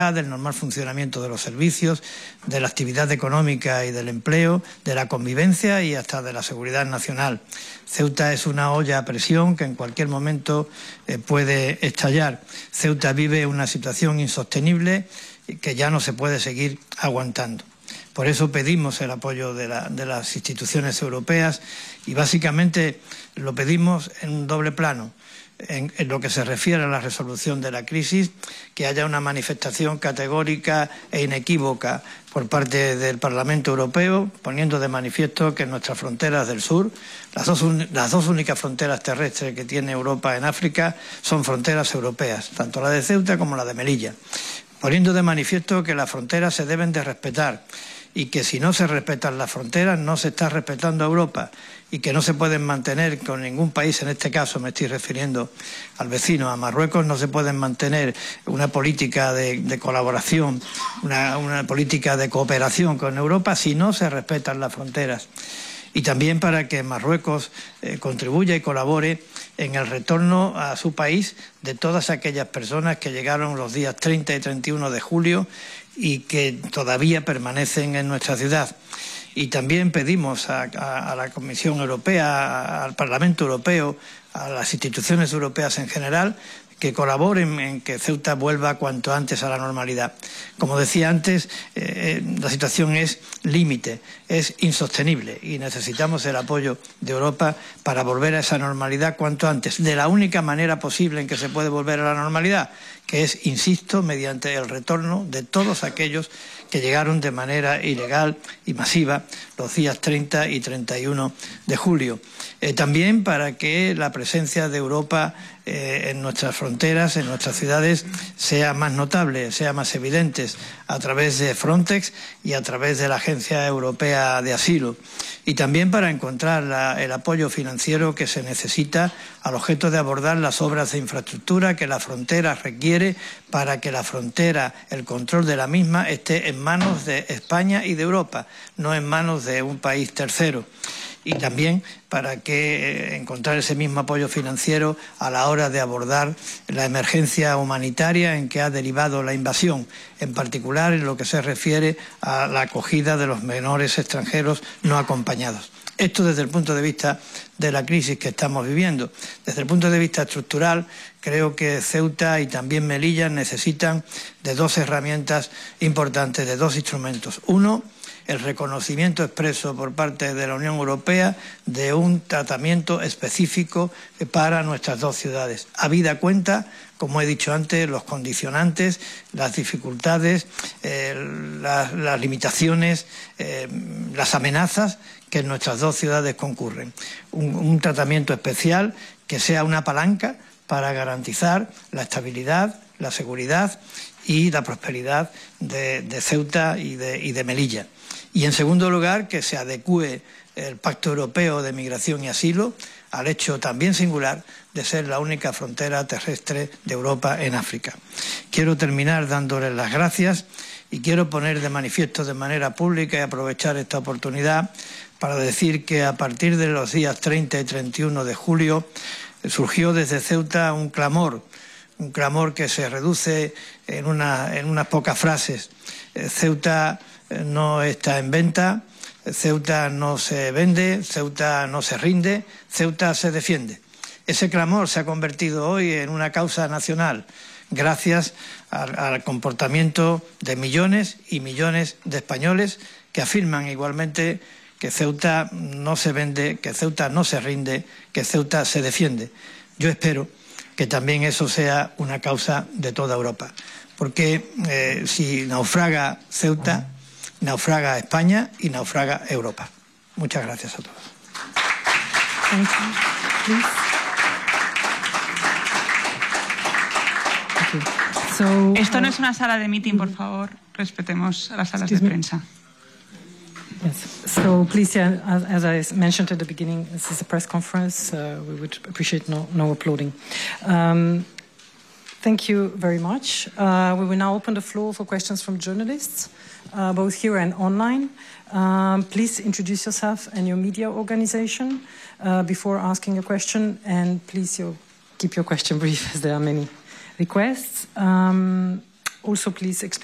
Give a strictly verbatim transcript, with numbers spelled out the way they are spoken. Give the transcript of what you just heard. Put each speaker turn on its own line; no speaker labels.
del normal funcionamiento de los servicios, de la actividad económica y del empleo, de la convivencia y hasta de la seguridad nacional. Ceuta es una olla a presión que en cualquier momento eh, puede estallar. Ceuta vive una situación insostenible que ya no se puede seguir aguantando. Por eso pedimos el apoyo de, la, de las instituciones europeas y básicamente lo pedimos en un doble plano. En, en lo que se refiere a la resolución de la crisis, que haya una manifestación categórica e inequívoca por parte del Parlamento Europeo, poniendo de manifiesto que nuestras fronteras del sur, las dos, las dos únicas fronteras terrestres que tiene Europa en África, son fronteras europeas, tanto la de Ceuta como la de Melilla, poniendo de manifiesto que las fronteras se deben de respetar y que si no se respetan las fronteras no se está respetando a Europa y que no se pueden mantener con ningún país, en este caso me estoy refiriendo al vecino, a Marruecos, no se pueden mantener una política de, de colaboración, una, una política de cooperación con Europa si no se respetan las fronteras. Y también para que Marruecos eh, contribuya y colabore en el retorno a su país de todas aquellas personas que llegaron los días treinta y treinta y uno de julio y que todavía permanecen en nuestra ciudad. Y también pedimos a, a, a la Comisión Europea, al Parlamento Europeo, a las instituciones europeas en general, que colaboren en que Ceuta vuelva cuanto antes a la normalidad. Como decía antes, eh, la situación es límite, es insostenible y necesitamos el apoyo de Europa para volver a esa normalidad cuanto antes, de la única manera posible en que se puede volver a la normalidad, que es, insisto, mediante el retorno de todos aquellos que llegaron de manera ilegal y masiva los días treinta y treinta y uno de julio. Eh, también para que la presencia de Europa eh, en nuestras fronteras, en nuestras ciudades, sea más notable, sea más evidente a través de Frontex y a través de la Agencia Europea de Asilo. Y también para encontrar la, el apoyo financiero que se necesita al objeto de abordar las obras de infraestructura que la frontera requiere para que la frontera, el control de la misma, esté en manos de España y de Europa, no en manos de un país tercero. Y también para que encontrar ese mismo apoyo financiero a la hora de abordar la emergencia humanitaria en que ha derivado la invasión, en particular en lo que se refiere a la acogida de los menores extranjeros no acompañados. Esto desde el punto de vista de la crisis que estamos viviendo. Desde el punto de vista estructural, creo que Ceuta y también Melilla necesitan de dos herramientas importantes, de dos instrumentos. Uno, el reconocimiento expreso por parte de la Unión Europea de un tratamiento específico para nuestras dos ciudades. Habida cuenta, como he dicho antes, los condicionantes, las dificultades, eh, las, las limitaciones, eh, las amenazas que en nuestras dos ciudades concurren. Un, un tratamiento especial que sea una palanca para garantizar la estabilidad, la seguridad y la prosperidad de, de Ceuta y de, y de Melilla. Y, en segundo lugar, que se adecúe el Pacto Europeo de Migración y Asilo al hecho también singular de ser la única frontera terrestre de Europa en África. Quiero terminar dándoles las gracias y quiero poner de manifiesto de manera pública y aprovechar esta oportunidad para decir que a partir de los días treinta y treinta y uno de julio surgió desde Ceuta un clamor, un clamor que se reduce en, una, en unas pocas frases. Ceuta no está en venta, Ceuta no se vende, Ceuta no se rinde, Ceuta se defiende. Ese clamor se ha convertido hoy en una causa nacional gracias al, al comportamiento de millones y millones de españoles que afirman igualmente que Ceuta no se vende, que Ceuta no se rinde, que Ceuta se defiende. Yo espero que también eso sea una causa de toda Europa, porque eh, si naufraga Ceuta, naufraga España y naufraga Europa. Muchas gracias a todos.
Thank you. Okay. So,
Esto no es una sala de meeting, por favor. Respetemos las salas de prensa.
Yes. So please, yeah, as, as I mentioned at the beginning, this is a press conference. Uh, we would appreciate no, no applauding. Um, thank you very much. Uh, we will now open the floor for questions from journalists, uh, both here and online. Um, please introduce yourself and your media organization uh, before asking a question, and please your, keep your question brief as there are many requests. Um, also please explain